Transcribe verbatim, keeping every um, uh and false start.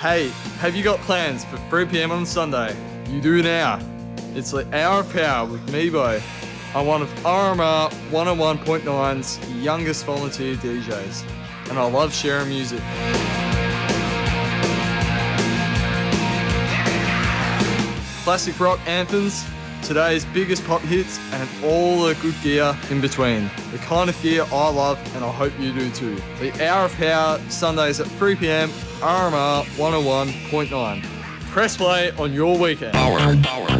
Hey, have you got plans for three p.m. on Sunday? You do now. It's the Hour of Power with me, Bo. I'm one of R M R one oh one point nine's youngest volunteer D Js, and I love sharing music. Classic rock anthems, today's biggest pop hits, and all the good gear in between. The kind of gear I love, and I hope you do too. The Hour of Power, Sundays at three p.m, R M R one oh one point nine. Press play on your weekend. Power, power.